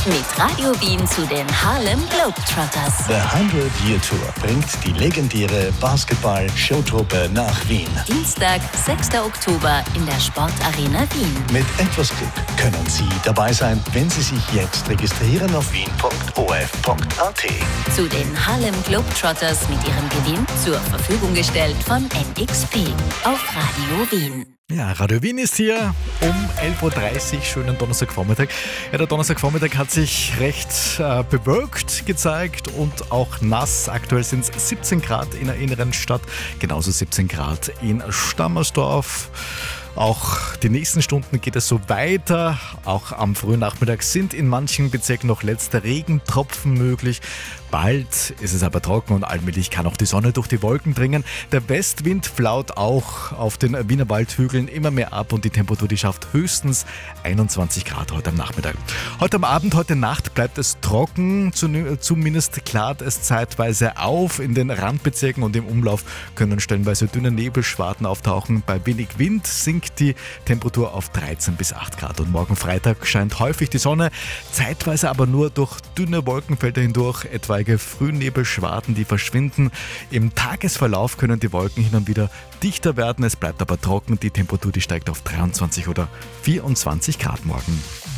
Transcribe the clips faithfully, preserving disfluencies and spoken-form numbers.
Mit Radio Wien zu den Harlem Globetrotters. The hundred-Year-Tour bringt die legendäre Basketball-Showtruppe nach Wien. Dienstag, sechster Oktober in der Sportarena Wien. Mit etwas Glück können Sie dabei sein, wenn Sie sich jetzt registrieren auf wien punkt o f punkt a t. Zu den Harlem Globetrotters mit ihrem Gewinn zur Verfügung gestellt von N X P auf Radio Wien. Ja, Radio Wien ist hier um elf Uhr dreißig, schönen Donnerstagvormittag. Ja, der Donnerstagvormittag hat sich recht äh, bewölkt gezeigt und auch nass. Aktuell sind es siebzehn Grad in der inneren Stadt, genauso siebzehn Grad in Stammersdorf. Auch die nächsten Stunden geht es so weiter. Auch am frühen Nachmittag sind in manchen Bezirken noch letzte Regentropfen möglich. Bald ist es aber trocken und allmählich kann auch die Sonne durch die Wolken dringen. Der Westwind flaut auch auf den Wiener Waldhügeln immer mehr ab und die Temperatur, die schafft höchstens einundzwanzig Grad heute am Nachmittag. Heute am Abend, heute Nacht bleibt es trocken, zumindest klart es zeitweise auf. In den Randbezirken und im Umlauf können stellenweise dünne Nebelschwaden auftauchen. Bei wenig Wind sinkt die Temperatur auf dreizehn bis acht Grad. Und morgen Freitag scheint häufig die Sonne, zeitweise aber nur durch dünne Wolkenfelder hindurch, etwaige Frühnebelschwaden, die verschwinden. Im Tagesverlauf können die Wolken hin und wieder dichter werden. Es bleibt aber trocken. Die Temperatur, die steigt auf dreiundzwanzig oder vierundzwanzig Grad morgen.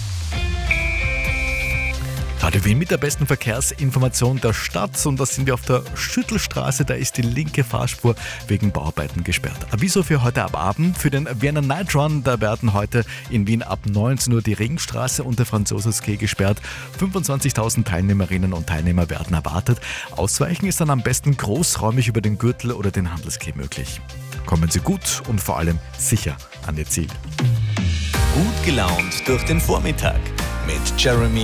Radio Wien mit der besten Verkehrsinformation der Stadt, und da sind wir auf der Schüttelstraße, da ist die linke Fahrspur wegen Bauarbeiten gesperrt. Aviso für heute ab Abend für den Vienna Night Run, da werden heute in Wien ab neunzehn Uhr die Ringstraße und der Franzosenquai gesperrt. fünfundzwanzigtausend Teilnehmerinnen und Teilnehmer werden erwartet. Ausweichen ist dann am besten großräumig über den Gürtel oder den Handelsquai möglich. Kommen Sie gut und vor allem sicher an Ihr Ziel. Gut gelaunt durch den Vormittag mit Jeremy